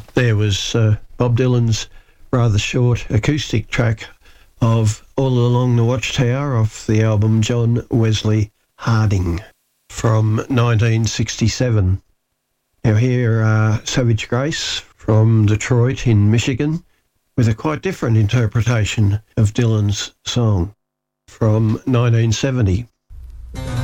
There was Bob Dylan's rather short acoustic track of All Along the Watchtower off the album John Wesley Harding from 1967. Now here are Savage Grace from Detroit in Michigan with a quite different interpretation of Dylan's song from 1970.